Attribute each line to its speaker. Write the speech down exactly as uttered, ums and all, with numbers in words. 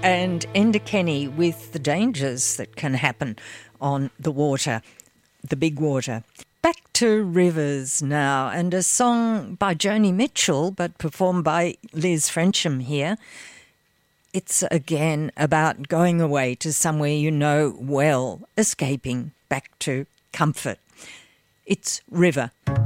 Speaker 1: and Enda Kenny with the dangers that can happen on the water, the big water. Back to rivers now, and a song by Joni Mitchell, but performed by Liz Frensham here. It's again about going away to somewhere you know well, escaping back to comfort. It's River.